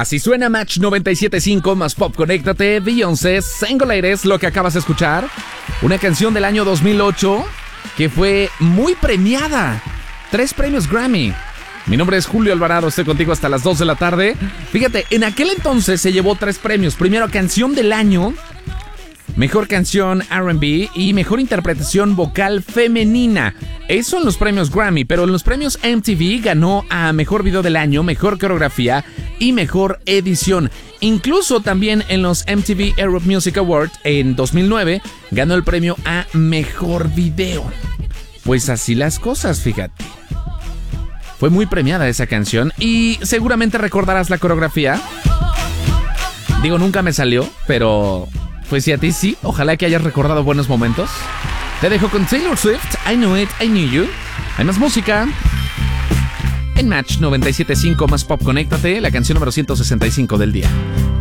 Así suena Match 97.5 más Pop. Conéctate, Beyoncé, Single Ladies, lo que acabas de escuchar. Una canción del año 2008 que fue muy premiada. 3 premios Grammy. Mi nombre es Julio Alvarado, estoy contigo hasta las 2 de la tarde. Fíjate, en aquel entonces se llevó 3 premios. Primero, canción del año, mejor canción R&B y mejor interpretación vocal femenina. Esos son los premios Grammy, pero en los premios MTV ganó a mejor video del año, mejor coreografía y mejor edición. Incluso también en los MTV Europe Music Awards en 2009 ganó el premio a mejor video. Pues así las cosas, fíjate. Fue muy premiada esa canción y seguramente recordarás la coreografía. Digo, nunca me salió, pero pues si a ti sí, ojalá que hayas recordado buenos momentos. Te dejo con Taylor Swift, I Knew It, I Knew You. Hay más música en Match 97.5 más Pop. Conéctate, la canción número 165 del día.